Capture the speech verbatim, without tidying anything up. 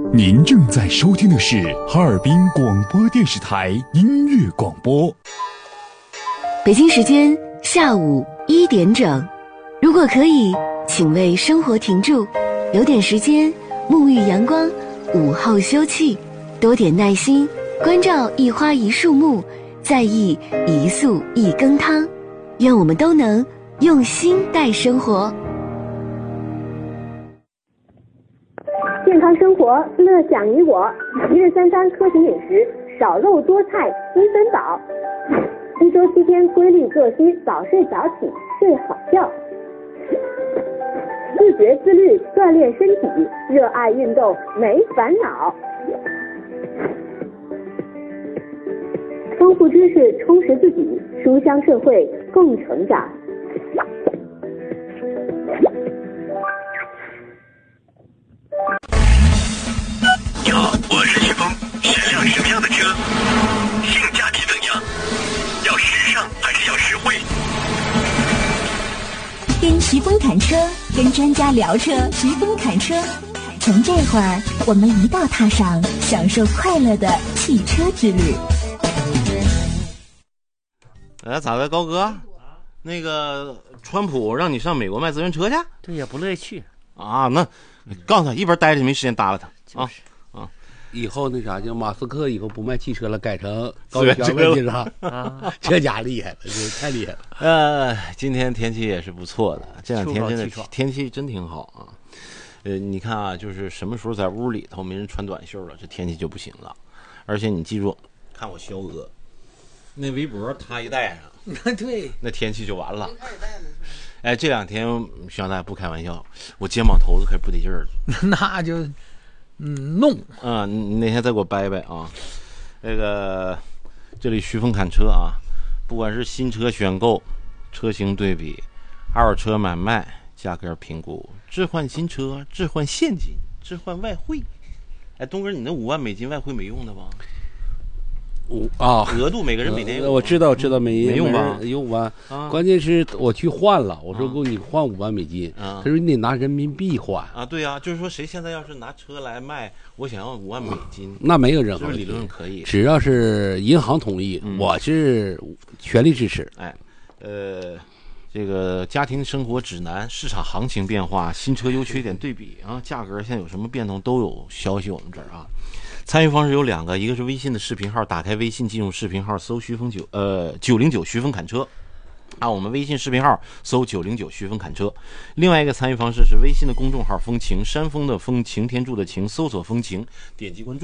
您正在收听的是哈尔滨广播电视台音乐广播。 北京时间下午一点整，如果可以，请为生活停住，留点时间沐浴阳光，午后休憩，多点耐心，关照一花一树木，在意一素一羹汤。愿我们都能用心待生活。 健康生活，乐享你我。一日三餐科学饮食，少肉多菜，七分饱。一周七天规律作息，早睡早起，睡好觉。自觉自律，锻炼身体，热爱运动，没烦恼。丰富知识，充实自己，书香社会，共成长。 你好，我是徐峰，是辆什么样的车？性价比怎样？要时尚还是要实惠？ 跟徐峰谈车，跟专家聊车，徐峰谈车。从这会儿，我们一道踏上享受快乐的汽车之旅。 哎，咋的，高哥？那个川普让你上美国卖资源车去？ 对呀，不乐意去啊。那告诉他，一边待着没时间搭了他、 就是啊啊！ 以后那啥，叫马斯克以后不卖汽车了，改成高原车了啊！这家厉害了，这太厉害了。 呃，今天天气也是不错的，这两天真的天气真挺好啊。呃，你看啊，就是什么时候在屋里头没人穿短袖了，这天气就不行了。而且你记住，看我肖哥。那围脖他一戴上， 对， 那天气就完了。哎，这两天兄弟不开玩笑，我肩膀头子开始不得劲儿了。 那就嗯弄啊，你那天再给我掰掰啊。那个这里徐峰侃车啊，不管是新车选购、车型对比、二手车买卖、价格评估、置换新车、置换现金、置换外汇。哎，东哥，你那五万美金外汇没用的吧？ 啊， 额度每个人每年、 呃、我知道，我知道没没用吧？ 用吧、 啊？关键是我去换了，我说给你换五万美金， 啊、 他说你得拿人民币换啊。对呀、啊，就是说谁现在要是拿车来卖，我想要五万美金， 那没有任何问题，理论上可以， 只要是银行同意，嗯、我是全力支持。 哎，呃，这个家庭生活指南、市场行情变化、新车优缺点对比啊，价格现在有什么变动都有消息，我们这儿啊。参与方式有两个，一个是微信的视频号，打开微信进入视频号搜徐峰九呃九零九徐峰侃车，啊，我们微信视频号搜九零九徐峰侃车。另外一个参与方式是微信的公众号风情，山峰的风，擎天柱的擎，搜索风情，点击关注。